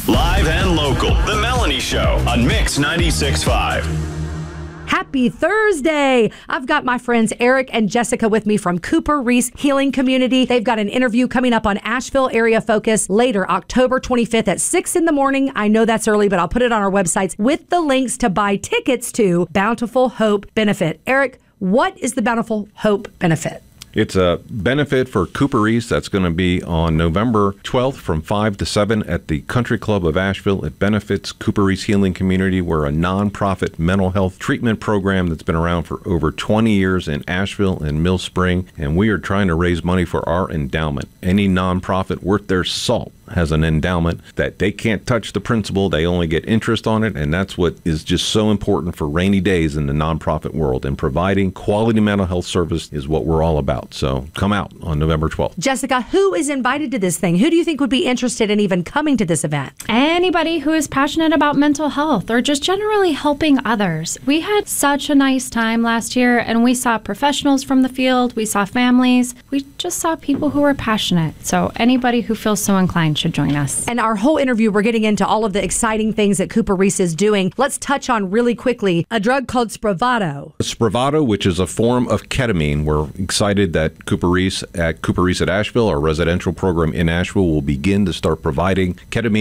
Live and local, The Melanie Show on Mix 96.5. Happy Thursday! I've got my friends Eric and Jessica with me from Cooper Reese Healing Community. They've got an interview coming up on Asheville Area Focus later, October 25th at 6 in the morning. I know that's early, but I'll put it on our websites with the links to buy tickets to Bountiful Hope Benefit. Eric, what is the Bountiful Hope Benefit? It's a benefit for Cooper Reese that's going to be on November 12th from 5 to 7 at the Country Club of Asheville. It benefits Cooper Reese Healing Community. We're a nonprofit mental health treatment program that's been around for over 20 years in Asheville and Mill Spring, and we are trying to raise money for our endowment. Any nonprofit worth their salt has an endowment that they can't touch the principal. They only get interest on it, and that's what is just so important for rainy days in the nonprofit world. And providing quality mental health service is what we're all about. So come out on November 12th. Jessica, who is invited to this thing? Who do you think would be interested in even coming to this event? Anybody who is passionate about mental health or just generally helping others. We had such a nice time last year, and we saw professionals from the field. We saw families. We just saw people who were passionate. So anybody who feels so inclined should join us. And our whole interview, we're getting into all of the exciting things that Cooper Reese is doing. Let's touch on really quickly a drug called Spravato. Spravato, which is a form of ketamine. We're excited that Cooper Reese at Asheville, our residential program in Asheville, will begin to start providing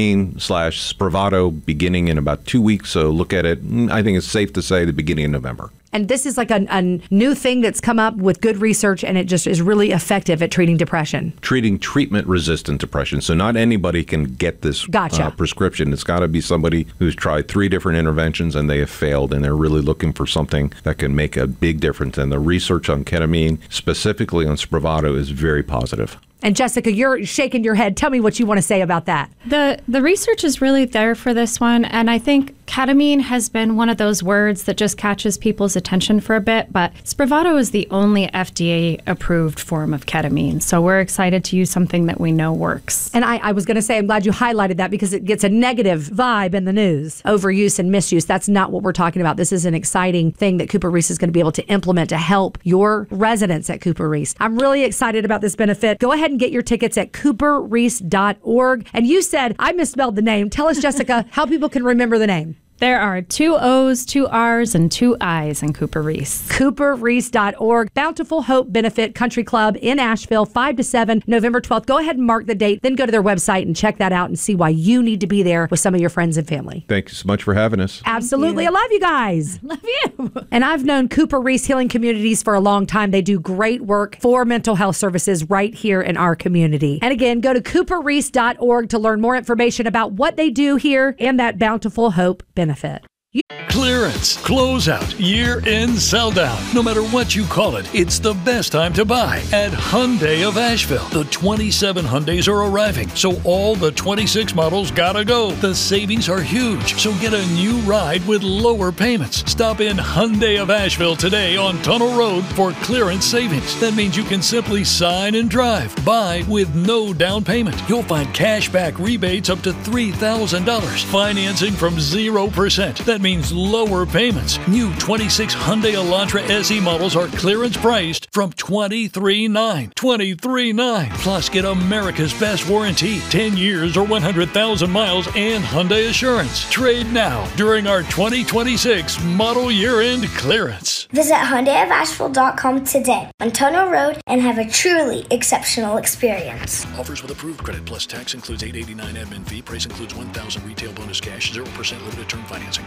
ketamine/Spravato beginning in about 2 weeks. So look at it, I think it's safe to say, the beginning of November. And this is like a new thing that's come up with good research, and it just is really effective at treating depression. Treating treatment-resistant depression. So not anybody can get this prescription. It's got to be somebody who's tried 3 different interventions and they have failed, and they're really looking for something that can make a big difference. And the research on ketamine, specifically on Spravato, is very positive. And Jessica, you're shaking your head. Tell me what you want to say about that. The research is really there for this one, and I think ketamine has been one of those words that just catches people's attention for a bit, but Spravato is the only FDA-approved form of ketamine, so we're excited to use something that we know works. And I was going to say, I'm glad you highlighted that because it gets a negative vibe in the news. Overuse and misuse, that's not what we're talking about. This is an exciting thing that Cooper Reese is going to be able to implement to help your residents at Cooper Reese. I'm really excited about this benefit. Go ahead and get your tickets at cooperreese.org. And you said, I misspelled the name. Tell us, Jessica, how people can remember the name. There are 2 O's, 2 R's, and 2 I's in Cooper Reese. Cooperreese.org. Bountiful Hope Benefit Country Club in Asheville, 5 to 7, November 12th. Go ahead and mark the date. Then go to their website and check that out and see why you need to be there with some of your friends and family. Thank you so much for having us. Absolutely. I love you guys. Love you. And I've known Cooper Reese Healing Communities for a long time. They do great work for mental health services right here in our community. And again, go to cooperreese.org to learn more information about what they do here and that Bountiful Hope benefit. Clearance, closeout, year-end sell-down. No matter what you call it, it's the best time to buy at Hyundai of Asheville. The 27 Hyundais are arriving, so all the 26 models gotta go. The savings are huge, so get a new ride with lower payments. Stop in Hyundai of Asheville today on Tunnel Road for clearance savings. That means you can simply sign and drive. Buy with no down payment. You'll find cash back rebates up to $3,000. Financing from 0%. That means lower payments. New 26 Hyundai Elantra SE models are clearance priced from $23,900. $23,900. Plus, get America's best warranty, 10 years or 100,000 miles, and Hyundai Assurance. Trade now during our 2026 model year-end clearance. Visit HyundaiofAsheville.com today on Tunnel Road and have a truly exceptional experience. Offers with approved credit plus tax includes $889 admin fee. Price includes $1,000 retail bonus cash, 0% limited term financing.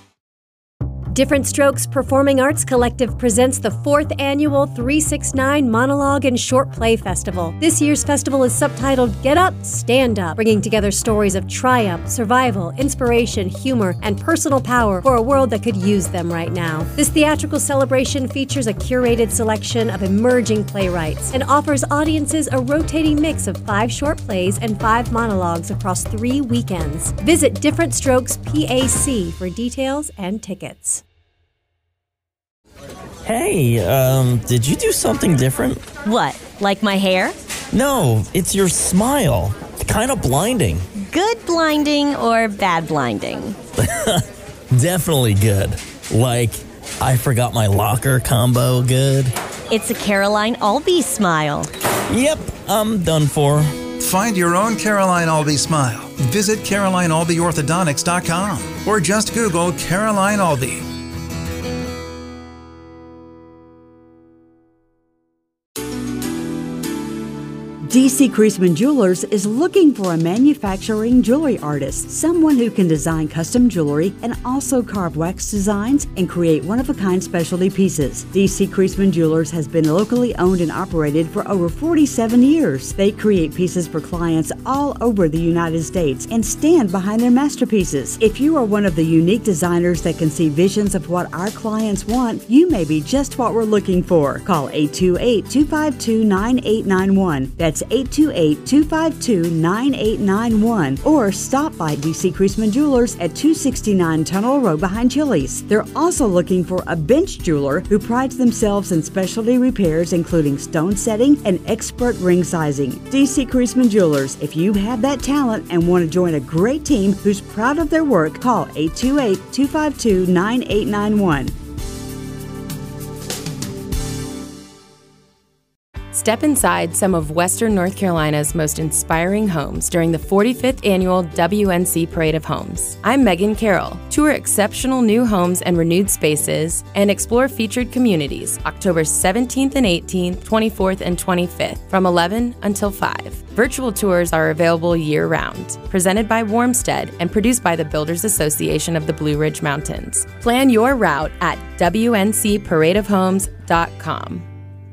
Different Strokes Performing Arts Collective presents the 4th annual 369 Monologue and Short Play Festival. This year's festival is subtitled Get Up, Stand Up, bringing together stories of triumph, survival, inspiration, humor, and personal power for a world that could use them right now. This theatrical celebration features a curated selection of emerging playwrights and offers audiences a rotating mix of 5 short plays and 5 monologues across 3 weekends. Visit Different Strokes PAC for details and tickets. Hey, did you do something different? What, like my hair? No, it's your smile. Kind of blinding. Good blinding or bad blinding? Definitely good. Like, I forgot my locker combo good. It's a Caroline Albee smile. Yep, I'm done for. Find your own Caroline Albee smile. Visit CarolineAlbeeOrthodontics.com or just Google Caroline Albee. D.C. Creasman Jewelers is looking for a manufacturing jewelry artist, someone who can design custom jewelry and also carve wax designs and create one-of-a-kind specialty pieces. D.C. Creasman Jewelers has been locally owned and operated for over 47 years. They create pieces for clients all over the United States and stand behind their masterpieces. If you are one of the unique designers that can see visions of what our clients want, you may be just what we're looking for. Call 828-252-9891. That's 828-252-9891, or stop by D.C. Creasman Jewelers at 269 Tunnel Road behind Chili's. They're also looking for a bench jeweler who prides themselves in specialty repairs including stone setting and expert ring sizing. D.C. Creasman Jewelers, if you have that talent and want to join a great team who's proud of their work, call 828-252-9891. Step inside some of Western North Carolina's most inspiring homes during the 45th annual WNC Parade of Homes. I'm Megan Carroll. Tour exceptional new homes and renewed spaces and explore featured communities October 17th and 18th, 24th and 25th from 11 until 5. Virtual tours are available year-round, presented by Warmstead and produced by the Builders Association of the Blue Ridge Mountains. Plan your route at WNCParadeofHomes.com.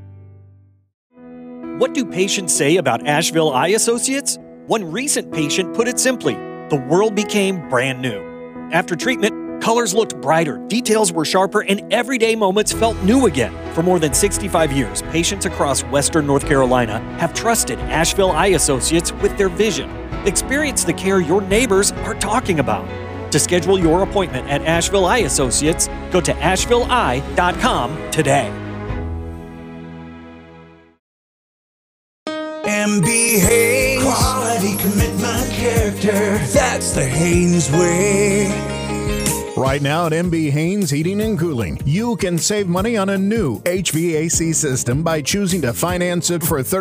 What do patients say about Asheville Eye Associates? One recent patient put it simply, the world became brand new. After treatment, colors looked brighter, details were sharper, and everyday moments felt new again. For more than 65 years, patients across Western North Carolina have trusted Asheville Eye Associates with their vision. Experience the care your neighbors are talking about. To schedule your appointment at Asheville Eye Associates, go to ashevilleeye.com today. MB Haynes. Quality, commitment, character. That's the Haynes way. Right now at MB Haynes Heating and Cooling, you can save money on a new HVAC system by choosing to finance it for